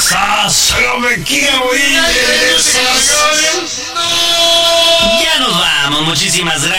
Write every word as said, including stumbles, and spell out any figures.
esas. Pero me quiero ir de esas. Ya nos vamos, muchísimas gracias.